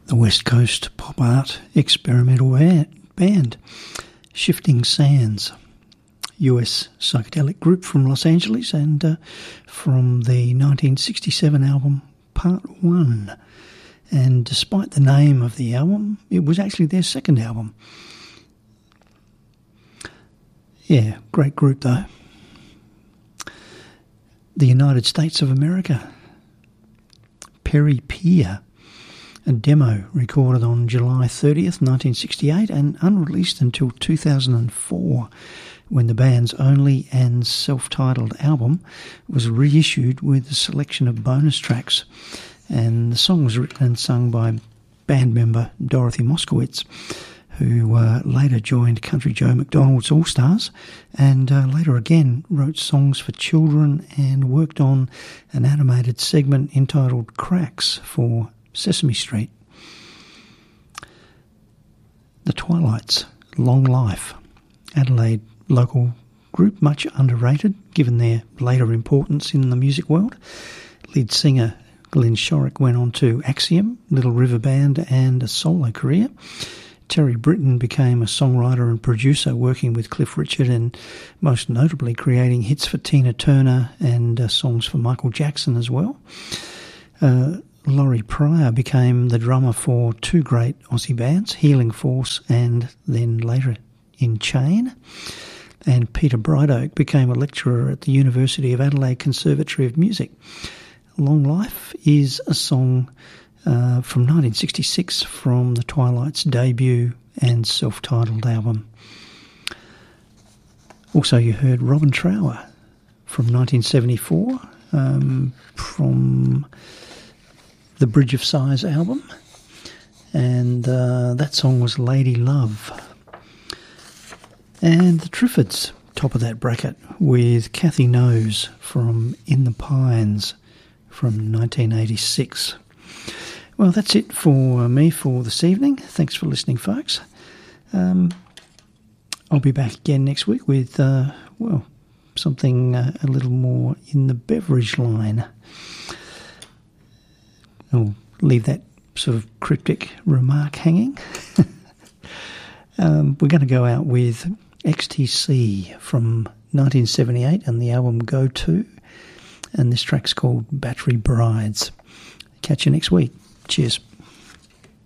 the West Coast pop art experimental band, Shifting Sands, US psychedelic group from Los Angeles, and from the 1967 album Part 1. And despite the name of the album, it was actually their second album. Yeah, great group though. The United States of America, Perry Peer, a demo recorded on July 30th, 1968 and unreleased until 2004, when the band's only and self-titled album was reissued with a selection of bonus tracks. And the song was written and sung by band member Dorothy Moskowitz, who later joined Country Joe McDonald's All-Stars, and later again wrote songs for children and worked on an animated segment entitled Cracks for Sesame Street. The Twilights, Long Life, Adelaide local group, much underrated given their later importance in the music world. Lead singer Glenn Shorrock went on to Axiom, Little River Band and a solo career. Terry Britton became a songwriter and producer, working with Cliff Richard and most notably creating hits for Tina Turner and songs for Michael Jackson as well. Laurie Pryor became the drummer for two great Aussie bands, Healing Force and then later In Chain. And Peter Brightoak became a lecturer at the University of Adelaide Conservatory of Music. Long Life is a song from 1966 from the Twilights' debut and self-titled album. Also, you heard Robin Trower from 1974 from the Bridge of Sighs album, and that song was Lady Love. And the Triffids, top of that bracket, with Kathy Knows from In the Pines from 1986. Well, that's it for me for this evening. Thanks for listening, folks. I'll be back again next week with, something a little more in the beverage line. I'll leave that sort of cryptic remark hanging. We're going to go out with XTC from 1978 and the album Go To, and this track's called Battery Brides. Catch you next week. Cheers.